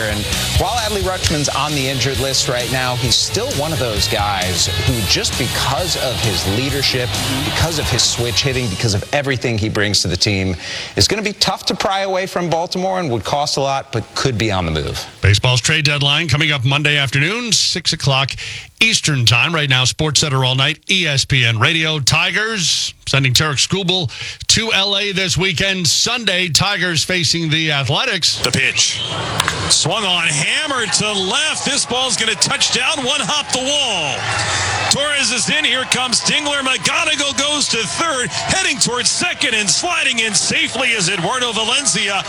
And while Adley Rutschman's on the injured list right now, he's still one of those guys who, just because of his leadership, because of his switch hitting, because of everything he brings to the team, is going to be tough to pry away from Baltimore and would cost a lot, but could be on the move. Baseball's trade deadline coming up Monday afternoon, 6 o'clock Eastern time. Right now, SportsCenter all night, ESPN Radio. Tigers sending Tarek Skubal to L.A. this weekend. Sunday, Tigers facing the Athletics. The pitch. Swung on, hammered to left. This ball's going to touch down, one hop the wall. Torres is in. Here comes Dingler. McGonigal goes to third, heading towards second and sliding in safely is Eduardo Valencia.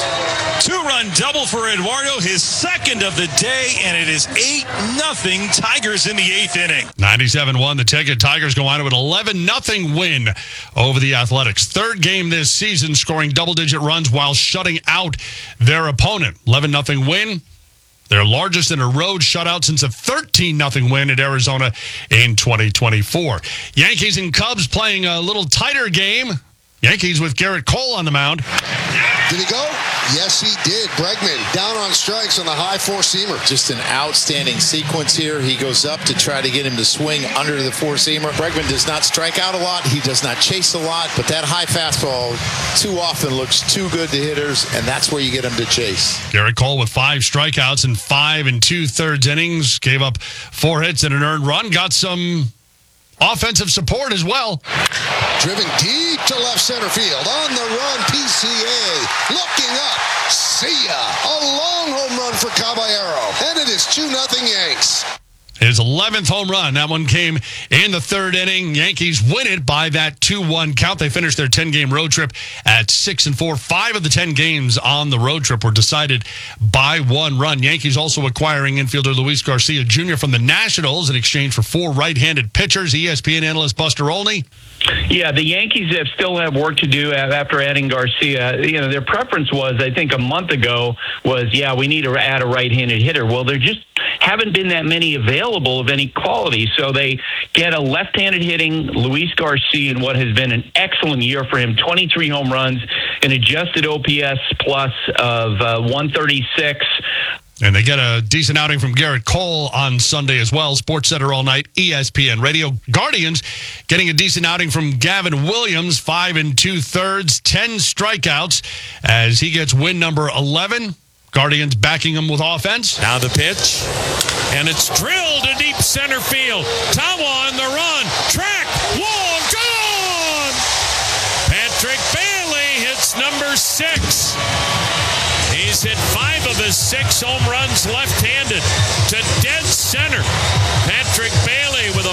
Two-run double for Eduardo, his second of the day, and it is 8-0 Tigers in the 8th inning. 97-1 the ticket. Tigers go on to an 11-0 win over the Athletics. Third game this season, scoring double-digit runs while shutting out their opponent. 11-0 win. Their largest in a road shutout since a 13-0 win at Arizona in 2024. Yankees and Cubs playing a little tighter game. Yankees with Garrett Cole on the mound. Did he go? Yes, he did. Bregman down on strikes on the high four-seamer. Just an outstanding sequence here. He goes up to try to get him to swing under the four-seamer. Bregman does not strike out a lot. He does not chase a lot. But that high fastball too often looks too good to hitters, and that's where you get him to chase. Garrett Cole with 5 strikeouts in 5 2/3 innings. Gave up 4 hits and an earned run. Got some offensive support as well. Driven deep to left center field. On the run, PCA. Looking up. See ya. A long home run for Caballero. And it is 2-0 Yanks. His 11th home run. That one came in the 3rd inning. Yankees win it by that 2-1 count. They finished their 10-game road trip at 6-4. 5 of the 10 games on the road trip were decided by 1 run. Yankees also acquiring infielder Luis Garcia Jr. from the Nationals in exchange for 4 right-handed pitchers. ESPN analyst Buster Olney. Yeah, the Yankees still have work to do after adding Garcia. You know, their preference was, I think a month ago, was, we need to add a right-handed hitter. Well, there just haven't been that many available of any quality. So they get a left-handed hitting Luis Garcia in what has been an excellent year for him. 23 home runs, an adjusted OPS plus of 136. And they get a decent outing from Garrett Cole on Sunday as well. SportsCenter all night, ESPN Radio. Guardians getting a decent outing from Gavin Williams, 5 2/3, 10 strikeouts as he gets win number 11. Guardians backing him with offense. Now the pitch, and it's drilled to deep center field. Tawa on the run, track, wall, gone! Patrick Bailey hits number 6. He's hit 5 of his 6 home runs left-handed to dead center. Patrick Bailey with a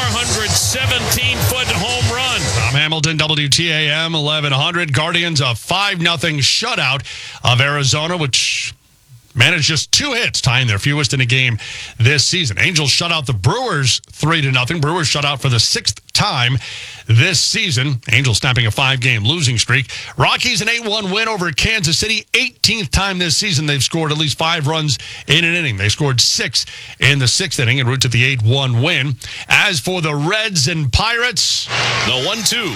417-foot home run. Tom Hamilton, WTAM 1100. Guardians a 5-0 shutout of Arizona, which managed just 2 hits, tying their fewest in a game this season. Angels shut out the Brewers 3-0. Brewers shut out for the 6th time this season. Angels snapping a 5-game losing streak. Rockies an 8-1 win over Kansas City. 18th time this season they've scored at least 5 runs in an inning. They scored 6 in the 6th inning en route to the 8-1 win. As for the Reds and Pirates, the 1-2.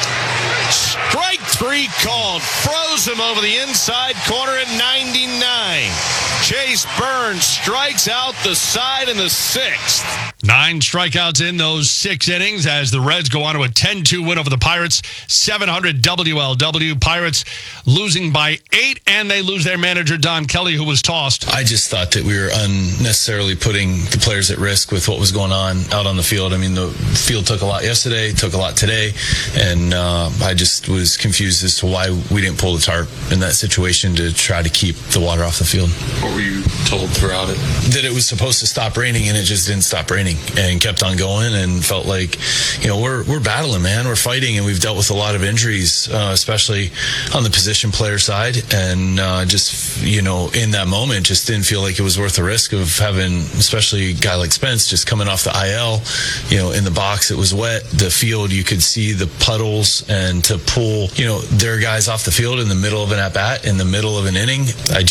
Strike 3 called. Froze him over the inside corner at 99. Chase Burns strikes out the side in the 6th. 9 strikeouts in those 6 innings as the Reds go on to a 10-2 win over the Pirates. 700 WLW. Pirates losing by 8, and they lose their manager, Don Kelly, who was tossed. I just thought that we were unnecessarily putting the players at risk with what was going on out on the field. I mean, the field took a lot yesterday, took a lot today, and I just was confused as to why we didn't pull the tarp in that situation to try to keep the water off the field. What were you told throughout it? That it was supposed to stop raining, and it just didn't stop raining and kept on going, and felt like, we're battling, man. We're fighting, and we've dealt with a lot of injuries, especially on the position player side, and in that moment, just didn't feel like it was worth the risk of having, especially a guy like Spence, just coming off the IL, in the box. It was wet. The field, you could see the puddles, and to pull, their guys off the field in the middle of an at-bat, in the middle of an inning,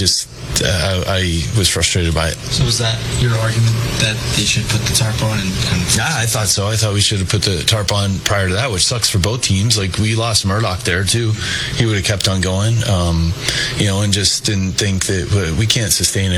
I was frustrated by it. So was that your argument that they should put the tarp on? Yeah, I thought so. I thought we should have put the tarp on prior to that, which sucks for both teams. Like, we lost Murdoch there too. He would have kept on going, and just didn't think that we can't sustain it.